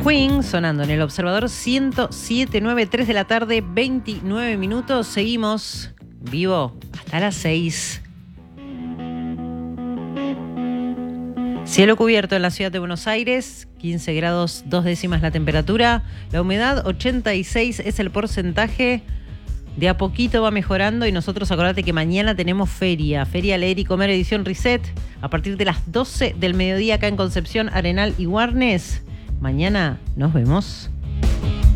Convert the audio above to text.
Queen sonando en el Observador 107.9, 3 de la tarde, 29 minutos. Seguimos vivo hasta las 6. Cielo cubierto en la ciudad de Buenos Aires, 15 grados 2 décimas la temperatura. La humedad 86 es el porcentaje. De a poquito va mejorando y nosotros acordate que mañana tenemos Feria Leer y Comer edición Reset a partir de las 12 del mediodía acá en Concepción, Arenal y Warnes. Mañana nos vemos.